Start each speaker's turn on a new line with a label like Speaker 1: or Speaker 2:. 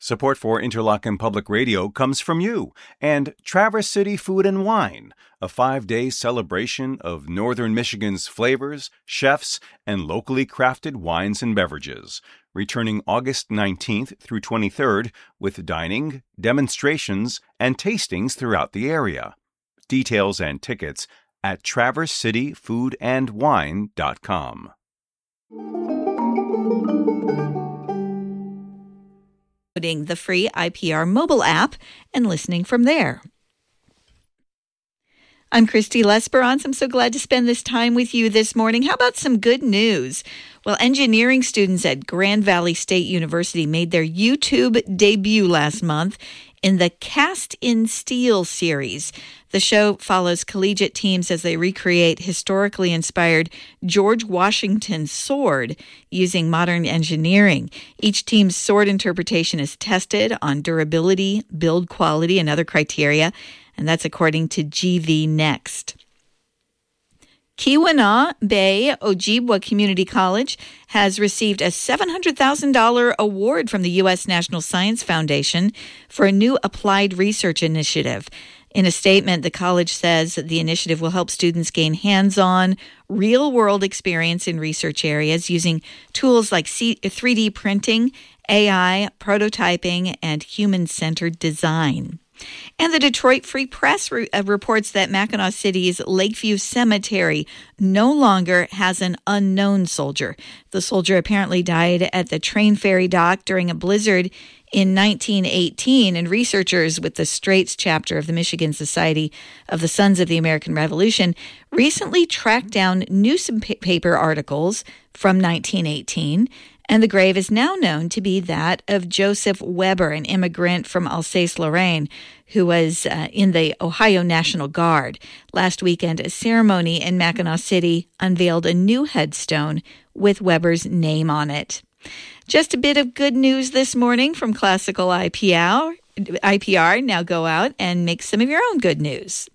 Speaker 1: Support for Interlochen Public Radio comes from you and Traverse City Food and Wine, a 5-day celebration of Northern Michigan's flavors, chefs, and locally crafted wines and beverages, returning August 19th through 23rd with dining, demonstrations, and tastings throughout the area. Details and tickets at traversecityfoodandwine.com.
Speaker 2: Downloading the free IPR mobile app and listening from there. I'm Christy Lesperance. I'm so glad to spend this time with you this morning. How about some good news? Well, engineering students at Grand Valley State University made their YouTube debut last month in the Cast in Steel series. The show follows collegiate teams as they recreate historically inspired George Washington sword using modern engineering. Each team's sword interpretation is tested on durability, build quality, and other criteria, and that's according to GV Next. Keweenaw Bay Ojibwa Community College has received a $700,000 award from the U.S. National Science Foundation for a new applied research initiative. In a statement, the college says that the initiative will help students gain hands-on, real-world experience in research areas using tools like 3D printing, AI, prototyping, and human-centered design. And the Detroit Free Press reports that Mackinac City's Lakeview Cemetery no longer has an unknown soldier. The soldier apparently died at the train ferry dock during a blizzard in 1918, and researchers with the Straits chapter of the Michigan Society of the Sons of the American Revolution recently tracked down newspaper articles from 1918, and the grave is now known to be that of Joseph Weber, an immigrant from Alsace-Lorraine, who was in the Ohio National Guard. Last weekend, a ceremony in Mackinac City unveiled a new headstone with Weber's name on it. Just a bit of good news this morning from Classical IPR. Now go out and make some of your own good news.